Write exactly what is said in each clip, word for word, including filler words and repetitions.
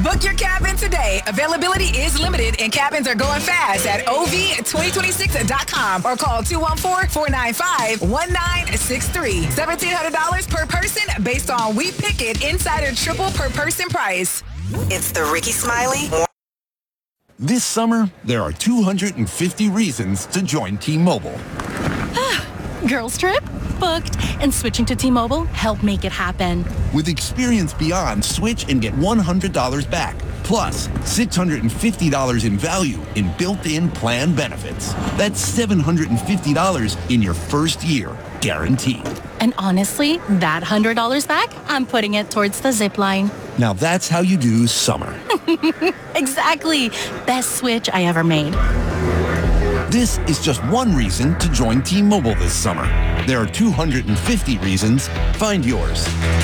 Book your cabin today. Availability is limited and cabins are going fast at O V twenty twenty-six dot com or call two one four, four nine five, one nine six three. seventeen hundred dollars per person based on We Pick It Insider Triple per person price. It's the Ricky Smiley. This summer, there are two hundred fifty reasons to join T-Mobile. Girls trip? Booked. And switching to T-Mobile helped make it happen. With Experience Beyond, switch and get one hundred dollars back. Plus, six hundred fifty dollars in value in built-in plan benefits. That's seven hundred fifty dollars in your first year, guaranteed. And honestly, that one hundred dollars back, I'm putting it towards the zip line. Now that's how you do summer. Exactly. Best switch I ever made. This is just one reason to join T-Mobile this summer. There are two hundred fifty reasons. Find yours.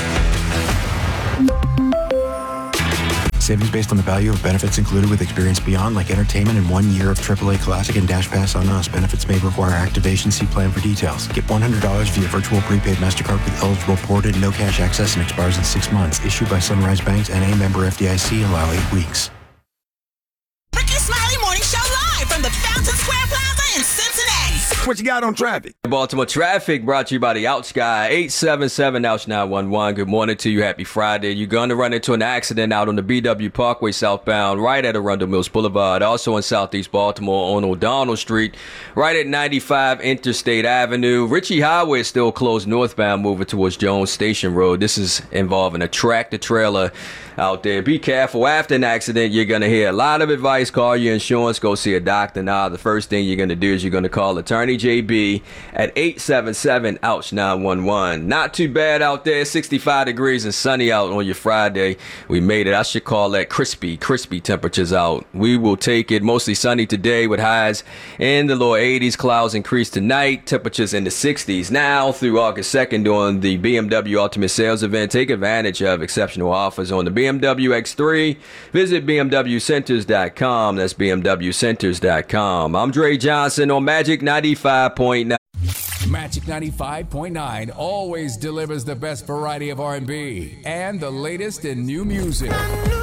Savings based on the value of benefits included with Experience Beyond, like entertainment and one year of triple A Classic and Dash Pass on Us. Benefits may require activation. See plan for details. Get one hundred dollars via virtual prepaid MasterCard with eligible ported, no cash access, and expires in six months. Issued by Sunrise Banks, N A member F D I C. Allow eight weeks. Ricky Smiley Morning Show live from the Fountain Square Plaza in Cincinnati. What you got on traffic? Baltimore traffic brought to you by the Ouch Guy, eight seven seven Ouch nine one one. Good morning to you. Happy Friday. You're going to run into an accident out on the B W Parkway southbound, right at Arundel Mills Boulevard. Also in Southeast Baltimore on O'Donnell Street, right at ninety-five Interstate Avenue. Ritchie Highway is still closed northbound, moving towards Jones Station Road. This is involving a tractor trailer out there. Be careful. After an accident, you're going to hear a lot of advice. Call your insurance. Go see a doctor. Now, the first thing you're going to do is you're going to call Attorney J B at eight seven seven Ouch nine one one. Not too bad out there. sixty-five degrees and sunny out on your Friday. We made it. I should call that crispy, crispy temperatures out. We will take it. Mostly sunny today with highs in the lower eighties. Clouds increase tonight. Temperatures in the sixties. Now through August second during the B M W Ultimate Sales Event. Take advantage of exceptional offers on the B M W X three. Visit B M W Centers dot com. That's B M W Centers dot com. I'm Dre Johnson on Magic ninety-five point nine. Magic ninety-five point nine always delivers the best variety of R and B and the latest in new music.